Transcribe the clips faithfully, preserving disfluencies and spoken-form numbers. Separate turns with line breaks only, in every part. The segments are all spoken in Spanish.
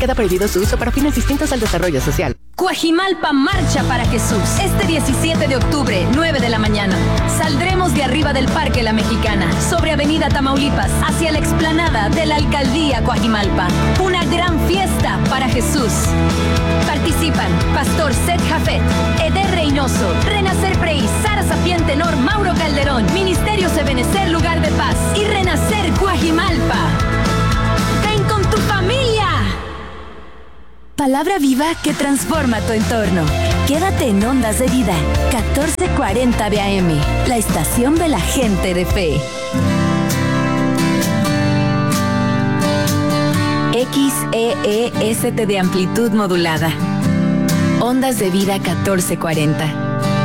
Queda prohibido su uso para fines distintos al desarrollo social.
Coajimalpa marcha para Jesús. Este diecisiete de octubre, nueve de la mañana. Saldremos de arriba del Parque La Mexicana, sobre Avenida Tamaulipas, hacia la explanada de la Alcaldía Coajimalpa. Una gran fiesta para Jesús. Participan Pastor Seth Jafet, Eder Reynoso, Renacer Prey, Sara Sapien Tenor, Mauro Calderón, Ministerio Ebenecer Lugar de Paz y Renacer Coajimalpa. ¡Ven con tu familia!
Palabra viva que transforma tu entorno. Quédate en Ondas de Vida, catorce cuarenta de A M, la estación de la gente de fe. X E E S T de amplitud modulada. Ondas de Vida catorce cuarenta.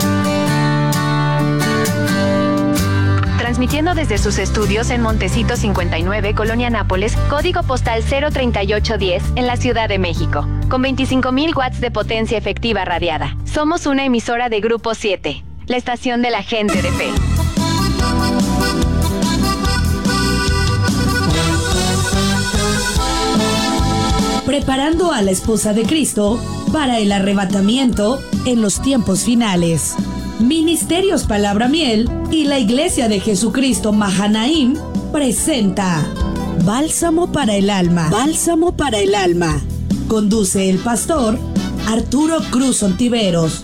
Transmitiendo desde sus estudios en Montecito cincuenta y nueve, Colonia Nápoles, código postal cero treinta y ocho diez, en la Ciudad de México, con veinticinco mil watts de potencia efectiva radiada. Somos una emisora de Grupo siete, la estación de la gente de fe.
Preparando a la esposa de Cristo para el arrebatamiento en los tiempos finales. Ministerios Palabra Miel y la Iglesia de Jesucristo Mahanaim presenta Bálsamo para el Alma. Bálsamo para el Alma. Conduce el pastor Arturo Cruz Ontiveros.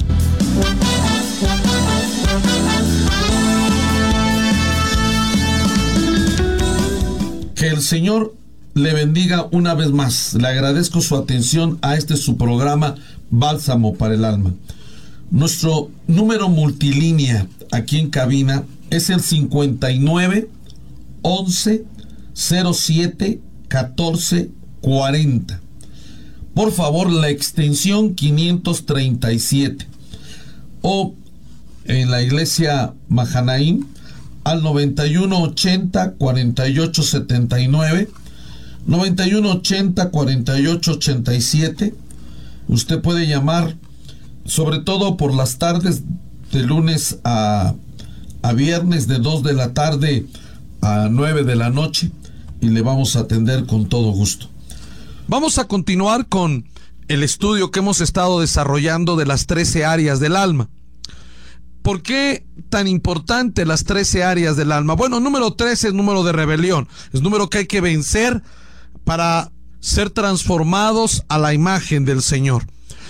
Que el Señor le bendiga una vez más. Le agradezco su atención a este su programa Bálsamo para el Alma. Nuestro número multilínea aquí en cabina es el cincuenta y nueve, once, cero siete, catorce, cuarenta. Por favor, la extensión quinientos treinta y siete. O en la iglesia Mahanaim al noventa y uno ochenta, cuarenta y ocho setenta y nueve, noventa y uno ochenta, cuarenta y ocho ochenta y siete. Usted puede llamar, sobre todo por las tardes, de lunes a, a viernes, de dos de la tarde a nueve de la noche, y le vamos a atender con todo gusto.
Vamos a continuar con el estudio que hemos estado desarrollando de las trece áreas del alma. ¿Por qué tan importante las trece áreas del alma? Bueno, número trece es número de rebelión, es número que hay que vencer para ser transformados a la imagen del Señor.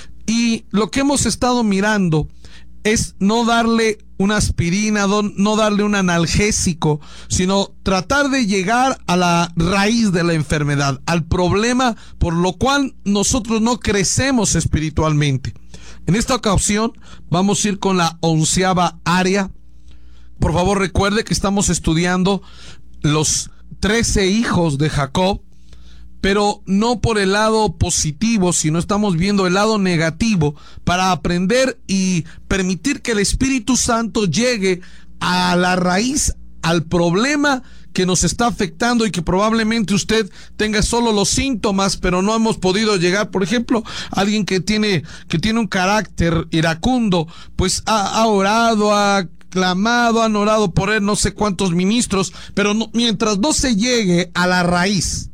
Y lo que hemos estado mirando es no darle una aspirina, no darle un analgésico, sino tratar de llegar a la raíz de la enfermedad, al problema por lo cual nosotros no crecemos espiritualmente. En esta ocasión vamos a ir con la onceava área. Por favor, recuerde que estamos estudiando los trece hijos de Jacob, pero no por el lado positivo, sino estamos viendo el lado negativo para aprender y permitir que el Espíritu Santo llegue a la raíz, al problema que nos está afectando y que probablemente usted tenga solo los síntomas, pero no hemos podido llegar. Por ejemplo, alguien que tiene, que tiene un carácter iracundo, pues ha, ha orado, ha clamado, han orado por él no sé cuántos ministros, pero no, mientras no se llegue a la raíz,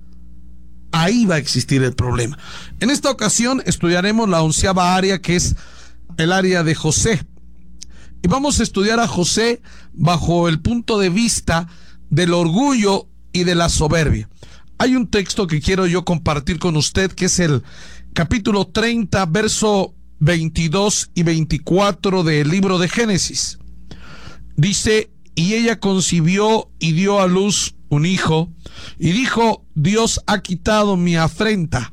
ahí va a existir el problema. En esta ocasión estudiaremos la onceava área, que es el área de José. Y vamos a estudiar a José bajo el punto de vista del orgullo y de la soberbia. Hay un texto que quiero yo compartir con usted, que es el capítulo treinta, verso veintidós y veinticuatro del libro de Génesis. Dice: y ella concibió y dio a luz un hijo, y dijo: Dios ha quitado mi afrenta.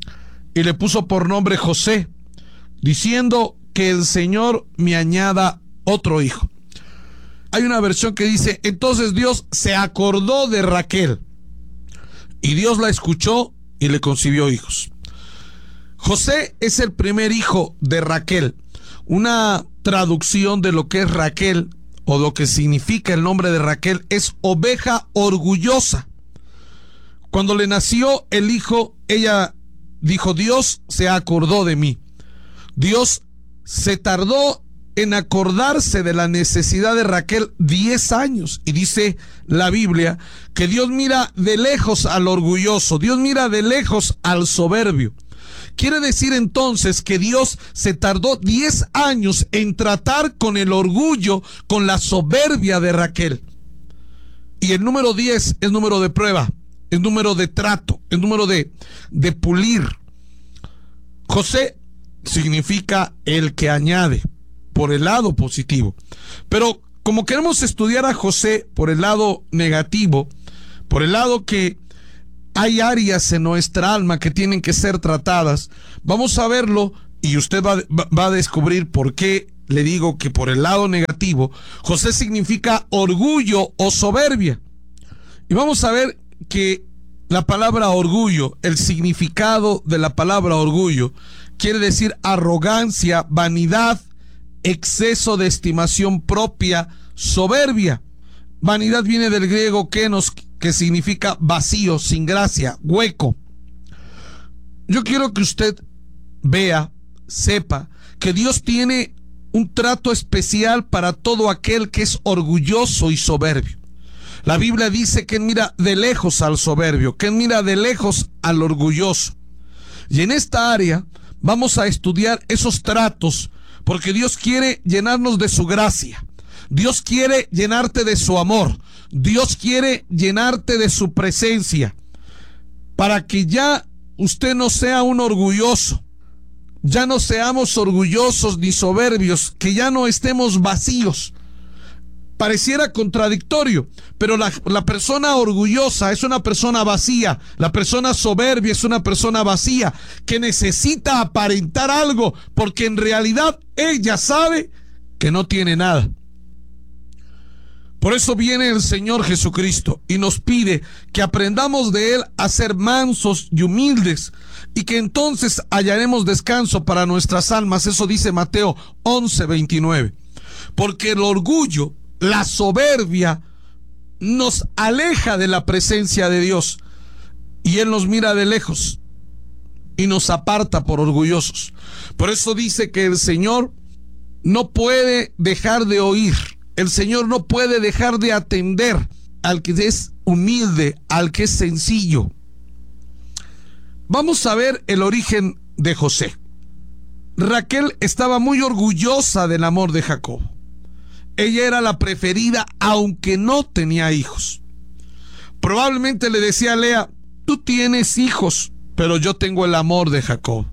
Y le puso por nombre José, diciendo: que el Señor me añada otro hijo. Hay una versión que dice: entonces Dios se acordó de Raquel, y Dios la escuchó y le concibió hijos. José es el primer hijo de Raquel. Una traducción de lo que es Raquel, o lo que significa el nombre de Raquel, es oveja orgullosa. Cuando le nació el hijo, ella dijo: Dios se acordó de mí. Dios se tardó en acordarse de la necesidad de Raquel diez años. Y dice la Biblia que Dios mira de lejos al orgulloso, Dios mira de lejos al soberbio. Quiere decir entonces que Dios se tardó diez años en tratar con el orgullo, con la soberbia de Raquel. Y el número diez es número de prueba, es número de trato, es número de, de pulir. José significa el que añade, por el lado positivo. Pero como queremos estudiar a José por el lado negativo, por el lado que hay áreas en nuestra alma que tienen que ser tratadas, vamos a verlo y usted va, va a descubrir por qué le digo que por el lado negativo, José significa orgullo o soberbia. Y vamos a ver que la palabra orgullo, el significado de la palabra orgullo, quiere decir arrogancia, vanidad, exceso de estimación propia, soberbia. Vanidad viene del griego kenos, que significa vacío, sin gracia, hueco. Yo quiero que usted vea, sepa, que Dios tiene un trato especial para todo aquel que es orgulloso y soberbio. La Biblia dice que mira de lejos al soberbio, que mira de lejos al orgulloso. Y en esta área vamos a estudiar esos tratos, porque Dios quiere llenarnos de su gracia. Dios quiere llenarte de su amor. Dios quiere llenarte de su presencia, para que ya usted no sea un orgulloso, ya no seamos orgullosos ni soberbios, que ya no estemos vacíos. Pareciera contradictorio, pero la, la persona orgullosa es una persona vacía, la persona soberbia es una persona vacía, que necesita aparentar algo, porque en realidad ella sabe que no tiene nada. Por eso viene el Señor Jesucristo y nos pide que aprendamos de Él a ser mansos y humildes, y que entonces hallaremos descanso para nuestras almas. Eso dice Mateo once veintinueve. Porque el orgullo, la soberbia, nos aleja de la presencia de Dios, y Él nos mira de lejos y nos aparta por orgullosos. Por eso dice que el Señor no puede dejar de oír, el Señor no puede dejar de atender al que es humilde, al que es sencillo. Vamos a ver el origen de José. Raquel estaba muy orgullosa del amor de Jacob. Ella era la preferida, aunque no tenía hijos. Probablemente le decía a Lea: tú tienes hijos, pero yo tengo el amor de Jacob.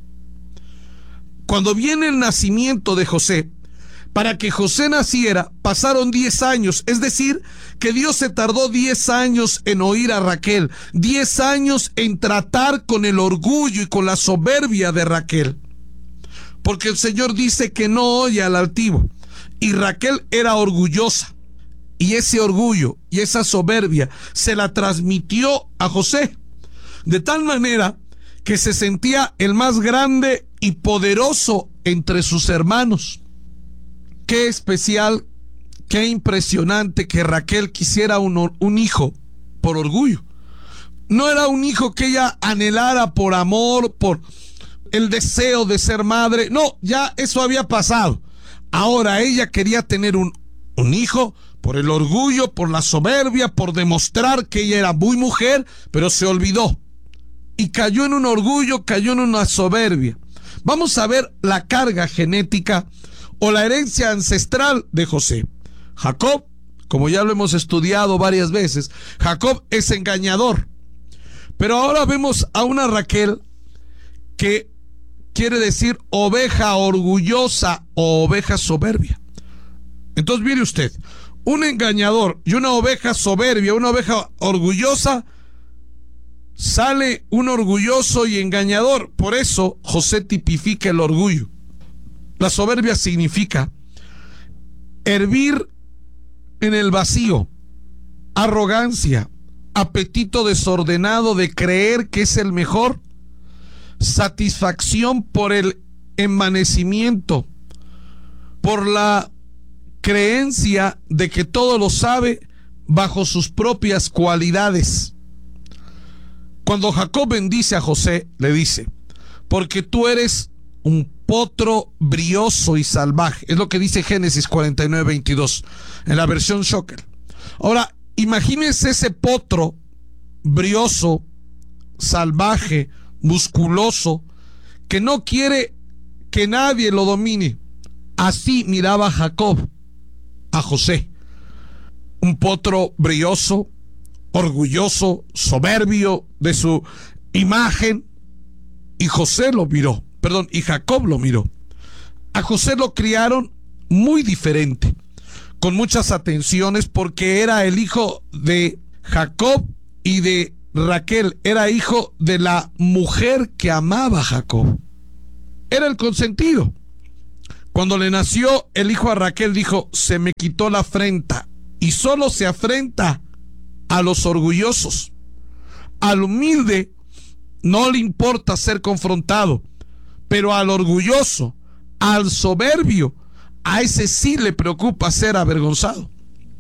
Cuando viene el nacimiento de José, para que José naciera, pasaron diez años, es decir, que Dios se tardó diez años en oír a Raquel, diez años en tratar con el orgullo y con la soberbia de Raquel. Porque el Señor dice que no oye al altivo, y Raquel era orgullosa, y ese orgullo y esa soberbia se la transmitió a José, de tal manera que se sentía el más grande y poderoso entre sus hermanos. Qué especial, qué impresionante que Raquel quisiera un, un hijo por orgullo. No era un hijo que ella anhelara por amor, por el deseo de ser madre. No, ya eso había pasado. Ahora ella quería tener un, un hijo por el orgullo, por la soberbia, por demostrar que ella era muy mujer, pero se olvidó. Y cayó en un orgullo, cayó en una soberbia. Vamos a ver la carga genética o la herencia ancestral de José. Jacob, como ya lo hemos estudiado varias veces, Jacob es engañador. Pero ahora vemos a una Raquel que quiere decir oveja orgullosa o oveja soberbia. Entonces mire usted, un engañador y una oveja soberbia, una oveja orgullosa, sale un orgulloso y engañador. Por eso José tipifica el orgullo. La soberbia significa hervir en el vacío, arrogancia, apetito desordenado de creer que es el mejor, satisfacción por el envanecimiento, por la creencia de que todo lo sabe bajo sus propias cualidades. Cuando Jacob bendice a José, le dice: porque tú eres un potro brioso y salvaje. Es lo que dice Génesis cuarenta y nueve, veintidós, en la versión Shocker. Ahora, imagínense ese potro brioso, salvaje, musculoso, que no quiere que nadie lo domine. Así miraba Jacob a José. Un potro brioso, orgulloso, soberbio de su imagen. Y José lo miró, perdón, y Jacob lo miró. A José lo criaron muy diferente, con muchas atenciones, porque era el hijo de Jacob y de Raquel. Era hijo de la mujer que amaba a Jacob. Era el consentido. Cuando le nació el hijo a Raquel, dijo: se me quitó la afrenta. Y solo se afrenta a los orgullosos. Al humilde no le importa ser confrontado, pero al orgulloso, al soberbio, a ese sí le preocupa ser avergonzado.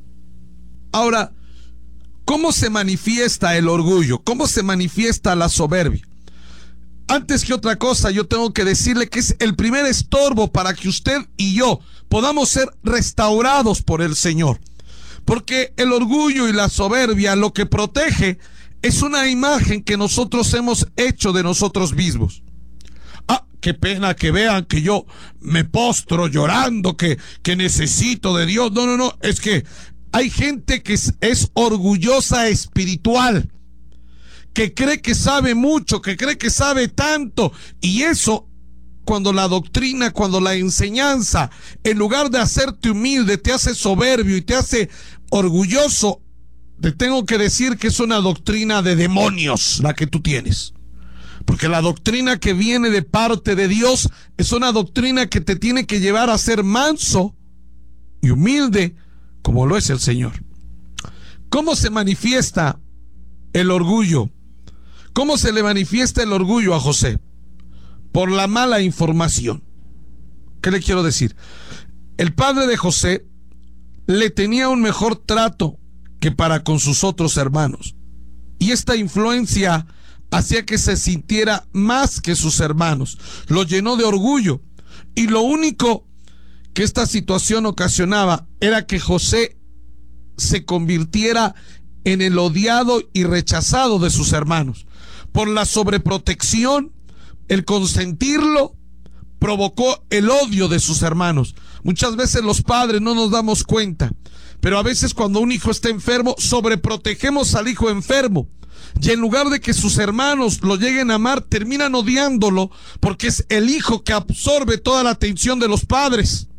Ahora, ¿cómo se manifiesta el orgullo? ¿Cómo se manifiesta la soberbia? Antes que otra cosa, yo tengo que decirle que es el primer estorbo para que usted y yo podamos ser restaurados por el Señor. Porque el orgullo y la soberbia lo que protege es una imagen que nosotros hemos hecho de nosotros mismos. Ah, qué pena que vean que yo me postro llorando, que, que necesito de Dios. No, no, no, es que hay gente que es, es orgullosa espiritual, que cree que sabe mucho, que cree que sabe tanto, y eso, cuando la doctrina, cuando la enseñanza, en lugar de hacerte humilde, te hace soberbio y te hace orgulloso, te tengo que decir que es una doctrina de demonios la que tú tienes. Porque la doctrina que viene de parte de Dios es una doctrina que te tiene que llevar a ser manso y humilde, como lo es el Señor. ¿Cómo se manifiesta el orgullo? ¿Cómo se le manifiesta el orgullo a José? Por la mala información. ¿Qué le quiero decir? El padre de José le tenía un mejor trato que para con sus otros hermanos, y esta influencia hacía que se sintiera más que sus hermanos. Lo llenó de orgullo, y lo único que esta situación ocasionaba era que José se convirtiera en el odiado y rechazado de sus hermanos. Por la sobreprotección, el consentirlo provocó el odio de sus hermanos. Muchas veces los padres no nos damos cuenta, pero a veces cuando un hijo está enfermo, sobreprotegemos al hijo enfermo, y en lugar de que sus hermanos lo lleguen a amar, terminan odiándolo, porque es el hijo que absorbe toda la atención de los padres,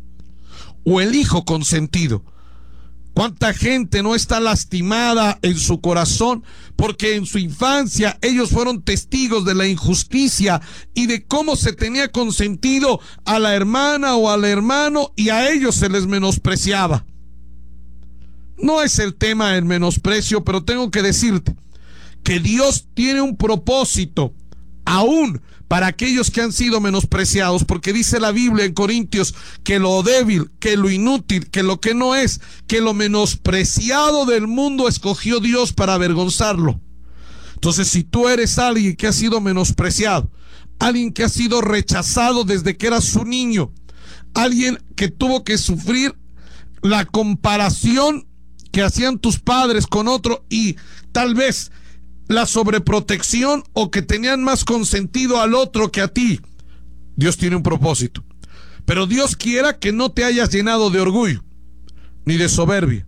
o el hijo consentido. ¿Cuánta gente no está lastimada en su corazón porque en su infancia ellos fueron testigos de la injusticia y de cómo se tenía consentido a la hermana o al hermano, y a ellos se les menospreciaba? No es el tema el menosprecio, pero tengo que decirte que Dios tiene un propósito aún para aquellos que han sido menospreciados, porque dice la Biblia en Corintios que lo débil, que lo inútil, que lo que no es, que lo menospreciado del mundo escogió Dios para avergonzarlo. Entonces, si tú eres alguien que ha sido menospreciado, alguien que ha sido rechazado desde que eras un niño, alguien que tuvo que sufrir la comparación que hacían tus padres con otro, y tal vez la sobreprotección, o que tenían más consentido al otro que a ti, Dios tiene un propósito. Pero Dios quiera que no te hayas llenado de orgullo ni de soberbia.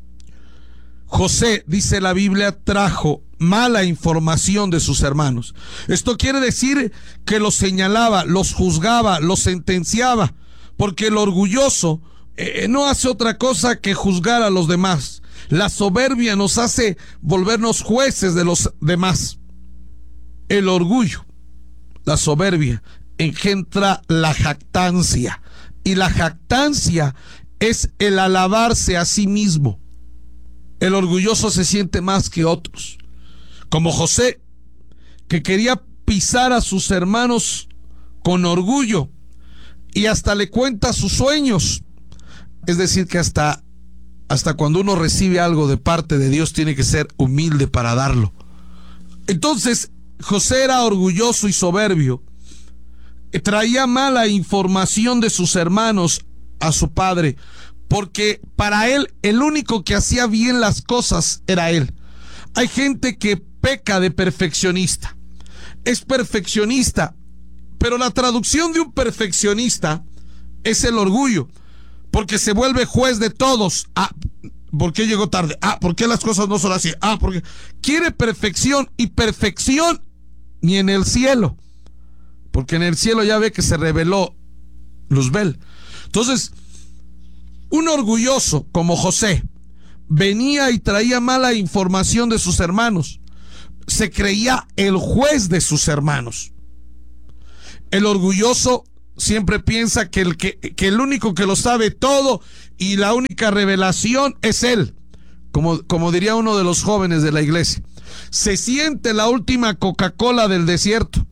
José, dice la Biblia, trajo mala información de sus hermanos. Esto quiere decir que los señalaba, los juzgaba, los sentenciaba, porque el orgulloso eh, no hace otra cosa que juzgar a los demás. La soberbia nos hace volvernos jueces de los demás. El orgullo, la soberbia, engendra la jactancia, y la jactancia es el alabarse a sí mismo. El orgulloso se siente más que otros, como José, que quería pisar a sus hermanos con orgullo y hasta le cuenta sus sueños. Es decir, que hasta Hasta cuando uno recibe algo de parte de Dios, tiene que ser humilde para darlo. Entonces, José era orgulloso y soberbio, traía mala información de sus hermanos a su padre, porque para él el único que hacía bien las cosas era él. Hay gente que peca de perfeccionista, es perfeccionista, pero la traducción de un perfeccionista es el orgullo, porque se vuelve juez de todos. Ah, ¿por qué llegó tarde? Ah, ¿por qué las cosas no son así? Ah, porque quiere perfección, y perfección ni en el cielo, porque en el cielo ya ve que se reveló Luzbel. Entonces, un orgulloso como José venía y traía mala información de sus hermanos. Se creía el juez de sus hermanos. El orgulloso siempre piensa que el, que, que el único que lo sabe todo y la única revelación es él. Como, como diría uno de los jóvenes de la iglesia, se siente la última Coca-Cola del desierto.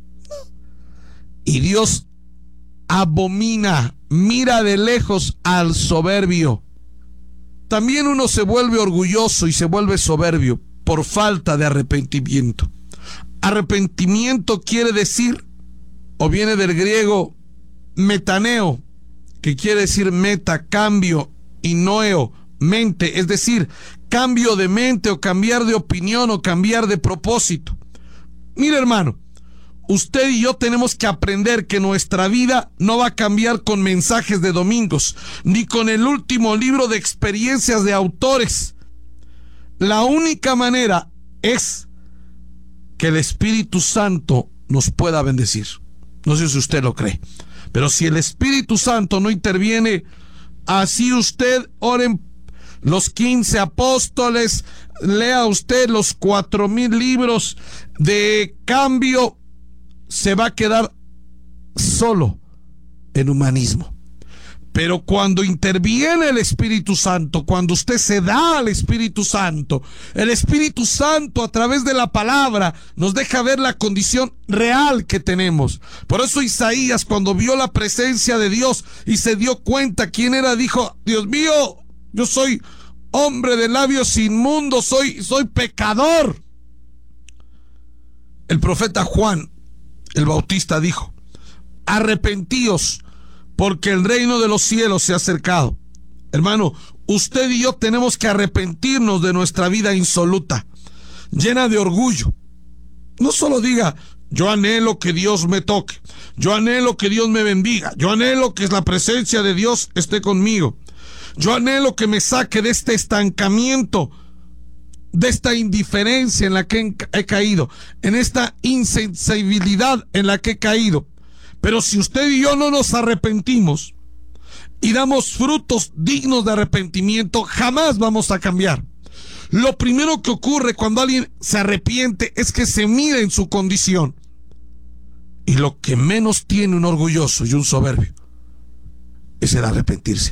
Y Dios abomina, mira de lejos al soberbio. También uno se vuelve orgulloso y se vuelve soberbio por falta de arrepentimiento. Arrepentimiento quiere decir, o viene del griego metaneo, que quiere decir meta, cambio, y noeo, mente, es decir, cambio de mente o cambiar de opinión o cambiar de propósito. Mire, hermano, usted y yo tenemos que aprender que nuestra vida no va a cambiar con mensajes de domingos, ni con el último libro de experiencias de autores. La única manera es que el Espíritu Santo nos pueda bendecir. No sé si usted lo cree, pero si el Espíritu Santo no interviene, así usted oren los quince apóstoles, lea usted los cuatro mil libros de cambio, se va a quedar solo en humanismo. Pero cuando interviene el Espíritu Santo, cuando usted se da al Espíritu Santo, el Espíritu Santo a través de la palabra nos deja ver la condición real que tenemos. Por eso Isaías, cuando vio la presencia de Dios y se dio cuenta quién era, dijo: Dios mío, yo soy hombre de labios inmundos, soy, soy pecador. El profeta Juan el Bautista dijo: arrepentíos, porque el reino de los cielos se ha acercado. Hermano, usted y yo tenemos que arrepentirnos de nuestra vida insoluta, llena de orgullo. No solo diga: yo anhelo que Dios me toque, yo anhelo que Dios me bendiga, yo anhelo que la presencia de Dios esté conmigo, yo anhelo que me saque de este estancamiento, de esta indiferencia en la que he caído, en esta insensibilidad en la que he caído. Pero si usted y yo no nos arrepentimos y damos frutos dignos de arrepentimiento, jamás vamos a cambiar. Lo primero que ocurre cuando alguien se arrepiente es que se mira en su condición. Y lo que menos tiene un orgulloso y un soberbio es el arrepentirse.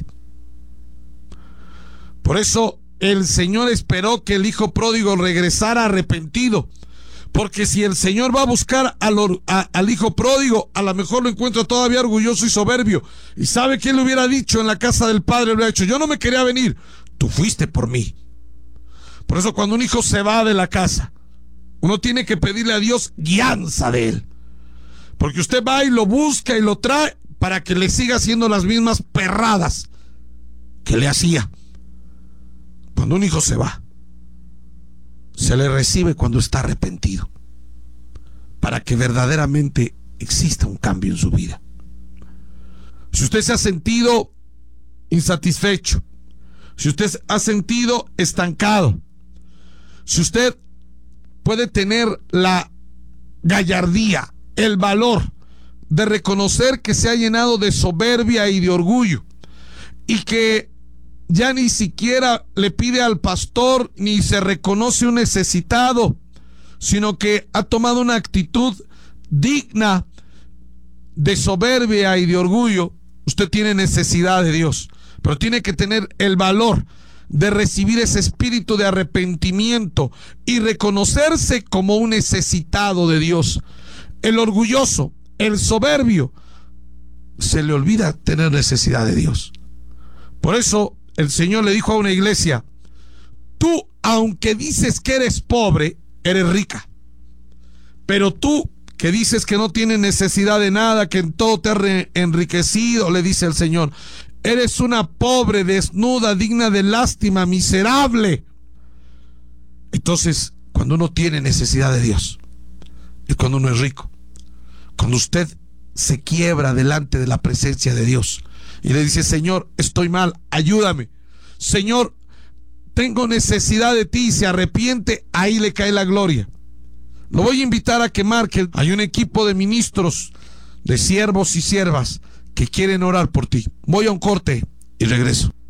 Por eso el Señor esperó que el hijo pródigo regresara arrepentido, porque si el Señor va a buscar al, a, al hijo pródigo, a lo mejor lo encuentra todavía orgulloso y soberbio. ¿Y sabe qué le hubiera dicho en la casa del padre? Le hubiera dicho: yo no me quería venir, tú fuiste por mí. Por eso cuando un hijo se va de la casa, uno tiene que pedirle a Dios guianza de él, porque usted va y lo busca y lo trae para que le siga haciendo las mismas perradas que le hacía. Cuando un hijo se va, se le recibe cuando está arrepentido, para que verdaderamente exista un cambio en su vida. Si usted se ha sentido insatisfecho, si usted se ha sentido estancado, si usted puede tener la gallardía, el valor de reconocer que se ha llenado de soberbia y de orgullo, y que ya ni siquiera le pide al pastor ni se reconoce un necesitado, sino que ha tomado una actitud digna de soberbia y de orgullo, usted tiene necesidad de Dios, pero tiene que tener el valor de recibir ese espíritu de arrepentimiento y reconocerse como un necesitado de Dios. El orgulloso, el soberbio, se le olvida tener necesidad de Dios. Por eso el Señor le dijo a una iglesia: tú, aunque dices que eres pobre, eres rica, pero tú que dices que no tienes necesidad de nada, que en todo te has re- enriquecido, le dice el Señor. Eres una pobre, desnuda, digna de lástima, miserable. Entonces, cuando uno tiene necesidad de Dios, es cuando uno es rico. Cuando usted se quiebra delante de la presencia de Dios y le dice: Señor, estoy mal, ayúdame. Señor, tengo necesidad de ti, y se arrepiente, ahí le cae la gloria. Lo voy a invitar a que marque. Hay un equipo de ministros, de siervos y siervas que quieren orar por ti. Voy a un corte y regreso.